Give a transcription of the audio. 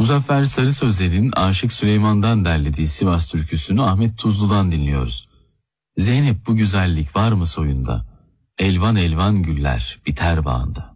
Muzaffer Sarı Sözler'in Aşık Süleyman'dan derlediği Sivas türküsünü Ahmet Tuzlu'dan dinliyoruz. Zeynep bu güzellik var mı soyunda? Elvan elvan güller biter bağında.